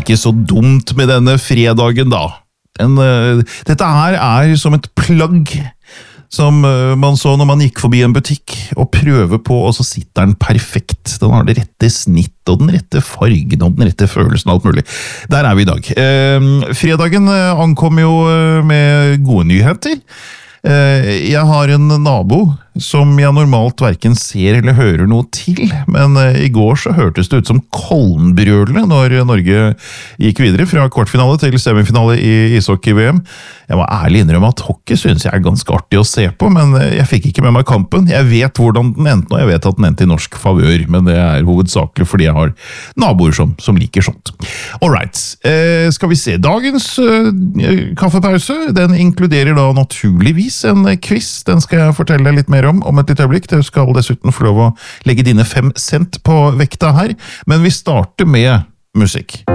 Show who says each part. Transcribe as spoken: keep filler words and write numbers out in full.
Speaker 1: ikke så dumt med denne fredagen da. En, uh, dette her er som et plagg som uh, man så når man gikk forbi en butikk og prøver på, og så sitter den perfekt. Den har det rette snitt, og den rette fargen, og den rette følelsen, og alt mulig. Der er vi i dag. Uh, fredagen uh, ankom jo uh, med gode nyheter. Uh, jeg har en nabo som jeg normalt hverken ser eller hører noe til, men uh, i går så hørtes det ut som Kollenbrølene når Norge gikk videre fra kvartfinale til semifinale i ishockey-V M. Jeg må ærlig innrømme at hockey synes jeg er ganske artig å se på, men uh, jeg fikk ikke med meg kampen. Jeg vet hvordan den endte, og jeg vet at den endte i norsk favør, men det er hovedsakelig fordi jeg har naboer som, som liker sånt. Alright, uh, skal vi se. Dagens uh, kaffepause, den inkluderer da naturligvis en quiz. Den skal jeg fortelle deg litt mer om om et litt øyeblikk. Du skal dessuten få lov å legge dine fem cent på vekta her, men vi starter med musikk.